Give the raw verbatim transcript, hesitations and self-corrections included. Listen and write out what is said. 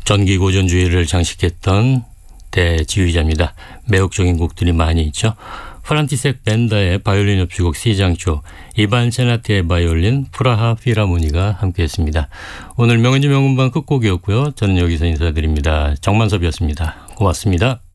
전기 고전주의를 장식했던 대지휘자입니다. 매혹적인 곡들이 많이 있죠. 프란티색 벤다의 바이올린 협주곡 시장조, 이반 세나티의 바이올린, 프라하 필하모니가 함께했습니다. 오늘 명언지 명음반 끝곡이었고요. 저는 여기서 인사드립니다. 정만섭이었습니다. 고맙습니다.